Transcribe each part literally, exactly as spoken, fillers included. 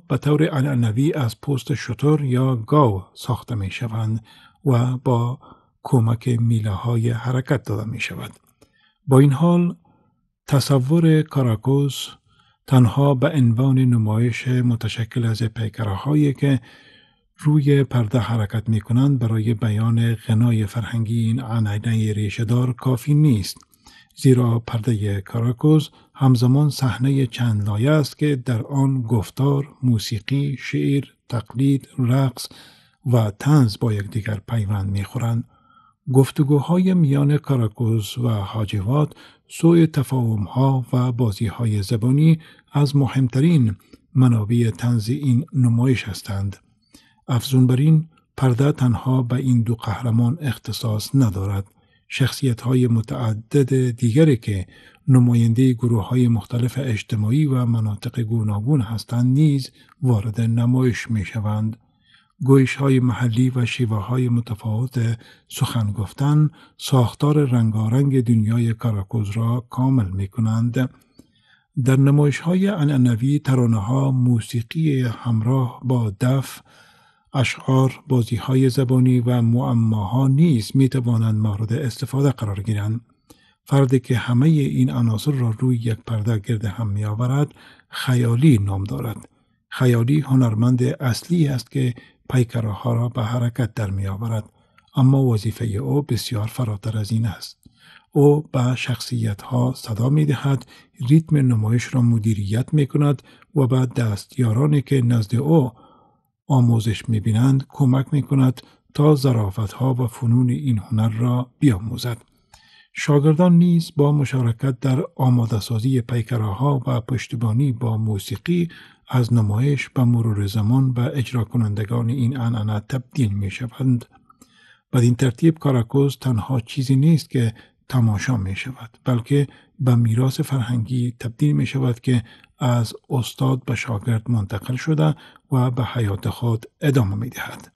به طور عنعنوی از پوست شتر یا گاو ساخته می شوند و با کمک میله های حرکت داده می شود. با این حال تصور کاراکوز تنها به عنوان نمایش متشکل از پیکره‌هایی که روی پرده حرکت می کنند برای بیان غنای فرهنگی این عنعنه ریشه‌دار کافی نیست، زیرا پرده کاراکوز همزمان صحنه چند لایه است که در آن گفتار، موسیقی، شعر، تقلید، رقص و طنز با یکدیگر پیوند می‌خورند. گفتگوهای میان کاراکوز و حاجوات، سوء تفاهم‌ها و بازی‌های زبانی از مهمترین منابع طنز این نمایش هستند. افزون بر این، پرده تنها به این دو قهرمان اختصاص ندارد. شخصیت‌های متعدد دیگری که نماینده گروه‌های مختلف اجتماعی و مناطق گوناگون هستند نیز وارد نمایش می‌شوند. گویش‌های محلی و شیوه‌های متفاوت سخن گفتن ساختار رنگارنگ دنیای کاراکوز را کامل می‌کنند. در نمایش‌های عنعنوی ترانه‌ها، موسیقی همراه با دف، اشعار، بازی‌های زبانی و معماها نیز می‌توانند مورد استفاده قرار گیرند. فردی که همه این عناصر را روی یک پرده گرد هم می‌آورد، خیالی نام دارد. خیالی هنرمند اصلی است که پیکره‌ها را به حرکت در می‌آورد، اما وظیفه او بسیار فراتر از این است. او به شخصیت‌ها صدا می‌دهد، ریتم نمایش را مدیریت می‌کند و به دستیارانی که نزد او آموزش می‌بینند کمک می‌کند تا ظرافت‌ها و فنون این هنر را بیاموزد. شاگردان نیز با مشارکت در آماده‌سازی پیکره‌ها و پشتیبانی با موسیقی از نمایش به مرور زمان به اجرا کنندگان این عنعنه تبدیل می‌شوند. بدین ترتیب کاراکوز تنها چیزی نیست که تماشا می‌شود، بلکه به میراث فرهنگی تبدیل می‌شود که از استاد به شاگرد منتقل شده و به حیات خود ادامه می‌دهد.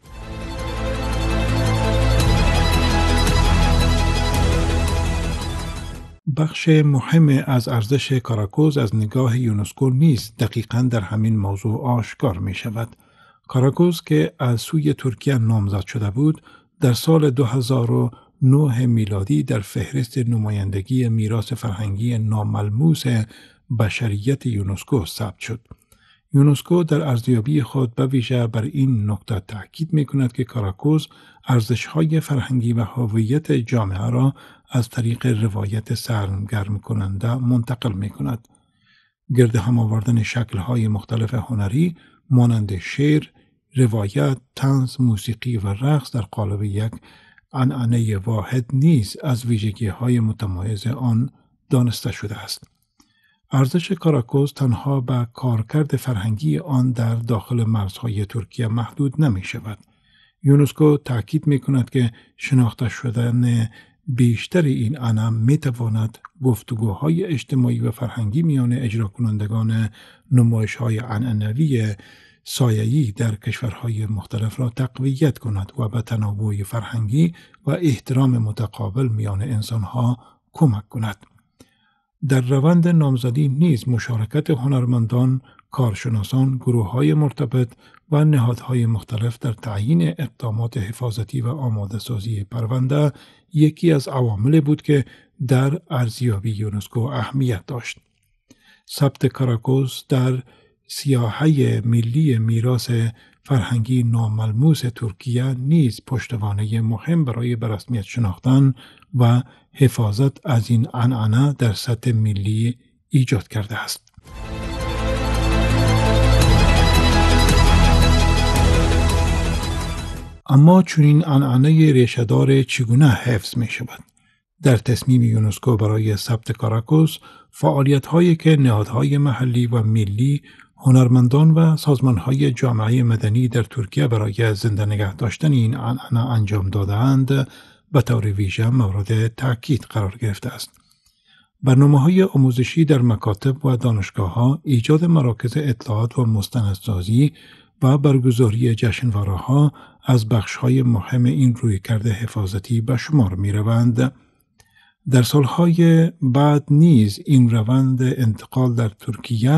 بخش مهم از ارزش کاراکوز از نگاه یونسکو نیز دقیقاً در همین موضوع آشکار می شود. کاراکوز که از سوی ترکیه نامزد شده بود، در سال دو هزار و نه میلادی در فهرست نمایندگی میراث فرهنگی ناملموس بشریت یونسکو ثبت شد. یونسکو در ارزیابی خود به ویژه بر این نکته تاکید می کند که کاراکوز ارزش‌های فرهنگی و هویت جامعه را از طریق روایت سرگرم کننده منتقل می کند. گرد هم آوردن شکل‌های مختلف هنری مانند شعر، روایت، طنز، موسیقی و رقص در قالب یک عنعنه واحد نیز از ویژگی‌های متمایز آن دانسته شده است. ارزش کاراکوز تنها به کارکرد فرهنگی آن در داخل مرزهای ترکیه محدود نمی شود. یونسکو تاکید می کند که شناخته شدن بیشتر این عنعنه می تواند گفتگوهای اجتماعی و فرهنگی میان اجرا کنندگان نمایش‌های عنعنوی سایه‌ای در کشورهای مختلف را تقویت کند و به تنوع فرهنگی و احترام متقابل میان انسانها کمک کند. در روند نامزدی نیز مشارکت هنرمندان، کارشناسان، گروه‌های مرتبط و نهادهای مختلف در تعیین اقدامات حفاظتی و آماده‌سازی پرونده یکی از عواملی بود که در ارزیابی یونسکو اهمیت داشت. ثبت کاراکوز در سیاحه ملی میراث فرهنگی ناملموس ترکیه نیز پشتوانه مهم برای به رسمیت شناختن و حفاظت از این عنعنه در سطح ملی ایجاد کرده است. اما چنین عنعنه ریشه‌دار چگونه حفظ می شود؟ در تصمیم یونسکو برای ثبت کاراکوز، فعالیت‌هایی که نهادهای محلی و ملی، هنرمندان و سازمان‌های جامعه مدنی در ترکیه برای زنده نگه داشتن این عنعنه انجام داده‌اند، به طور ویژه مورد تاکید قرار گرفته است. برنامه‌های آموزشی در مکاتب و دانشگاه‌ها، ایجاد مراکز اطلاعات و مستندسازی و برگزاری جشنواره‌ها از بخش‌های مهم این رویکرد حفاظتی به شمار می‌روند. در سالهای بعد نیز این روند انتقال در ترکیه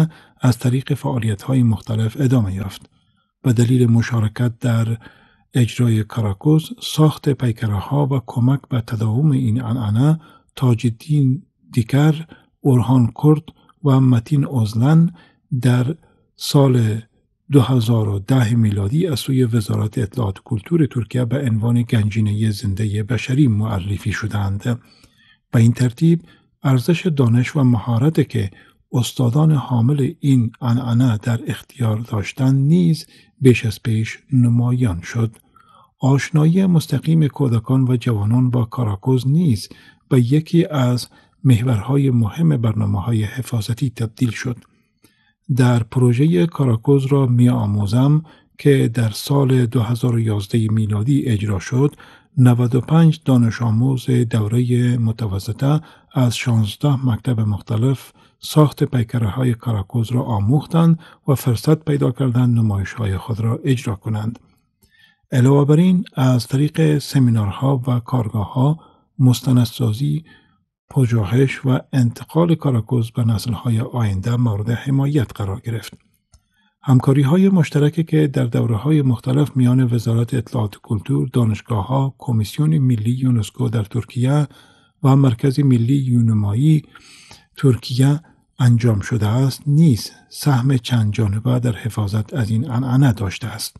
از طریق فعالیت‌های مختلف ادامه یافت. به دلیل مشارکت در اجرای کاراکوز، ساخت پیکره‌ها و کمک به تداوم این عنعنه، تاج الدین دیگر، اورهان کرد و متین اوزلن در سال دو هزار و ده میلادی از سوی وزارت اطلاعات و کلتور ترکیه به عنوان گنجینه زنده بشری معرفی شدند. به این ترتیب ارزش دانش و مهارت که استادان حامل این عنعنه در اختیار داشتند نیز بیش از پیش نمایان شد. آشنایی مستقیم کودکان و جوانان با کاراکوز نیز به یکی از محورهای مهم برنامه‌های حفاظتی تبدیل شد. در پروژه کاراکوز را می آموزم که در سال دو هزار و یازده میلادی اجرا شد، نود و پنج دانش آموز دوره متوسطه از شانزده مکتب مختلف ساخت پیکره‌های کاراکوز را آموختند و فرصت پیدا کردند نمایش‌های خود را اجرا کنند. علاوه بر این، از طریق سمینارها و کارگاه‌ها، مستندسازی، پژوهش و انتقال کاراکوز به نسل‌های آینده مورد حمایت قرار گرفت. همکاری‌های مشترکی که در دوره‌های مختلف میان وزارت اطلاعات و کلتور، دانشگاه‌ها، کمیسیون ملی یونسکو در ترکیه و مرکز ملی یونمایی ترکیه انجام شده است، نیز سهم چند جانبه در حفاظت از این عنعنه داشته است.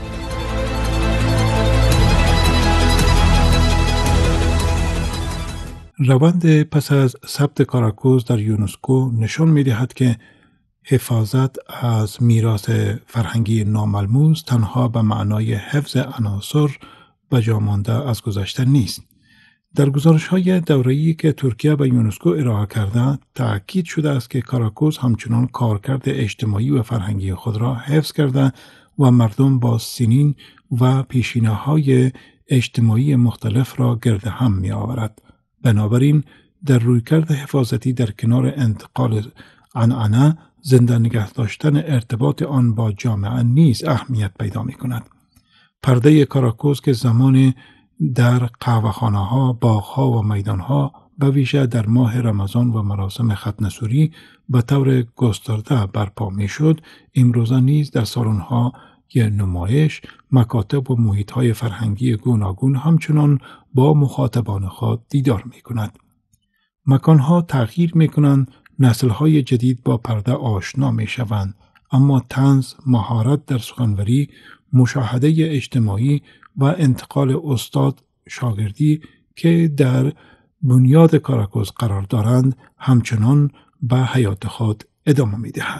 روند پس از ثبت کاراکوز در یونسکو نشان می‌دهد که حفاظت از میراث فرهنگی ناملموس تنها به معنای حفظ عناصر بجا مانده از گذشته نیست. در گزارش‌های دوره‌ای که ترکیه به یونسکو ارائه کرده، تأکید شده است که کاراکوز همچنان کارکرد اجتماعی و فرهنگی خود را حفظ کرده و مردم با سنین و پیشینه‌های اجتماعی مختلف را گرد هم می‌آورد. بنابراین در رویکرد حفاظتی در کنار انتقال عنعنه، زنده نگه داشتن ارتباط آن با جامعه نیز اهمیت پیدا می کند. پرده کاراکوز که زمان در قهوه‌خانه‌ها، باغ‌ها و میدان‌ها به ویژه در ماه رمضان و مراسم ختنه سوری به طور گسترده برپا می‌شد، امروزه نیز در سالن‌ها یا نمایش، مکاتب و محیط‌های فرهنگی گوناگون همچنان با مخاطبان خود دیدار می‌کند. مکان‌ها تغییر می‌کنند، نسل‌های جدید با پرده آشنا می‌شوند، اما طنز، مهارت در سخنوری، مشاهده اجتماعی و انتقال استاد شاگردی که در بنیاد کاراکوز قرار دارند همچنان به حیات خود ادامه می‌دهند.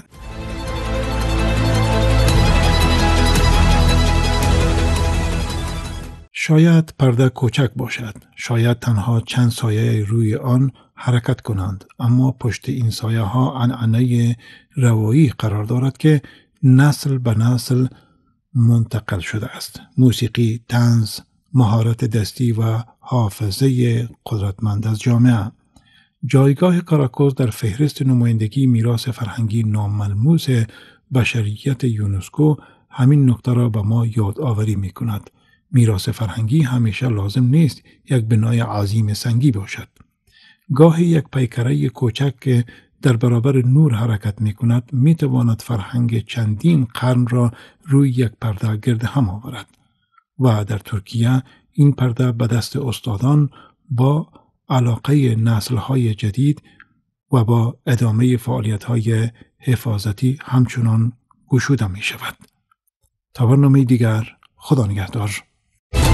شاید پرده کوچک باشد، شاید تنها چند سایه روی آن حرکت کنند، اما پشت این سایه ها عنعنه روایی قرار دارد که نسل به نسل منتقل شده است. موسیقی، طنز، مهارت دستی و حافظه قدرتمند از جامعه. جایگاه کاراکوز در فهرست نمایندگی میراث فرهنگی ناملموس بشریت یونسکو همین نکته را به ما یادآوری می کند. میراث فرهنگی همیشه لازم نیست یک بنای عظیم سنگی باشد. گاهی یک پیکره کوچک که در برابر نور حرکت می کند می تواند فرهنگ چندین قرن را روی یک پرده گرد هم آورد. و در ترکیه این پرده به دست استادان با علاقه نسل‌های جدید و با ادامه فعالیت‌های حفاظتی همچنان گشوده می شود. تا برنامه دیگر، خدا نگهدار.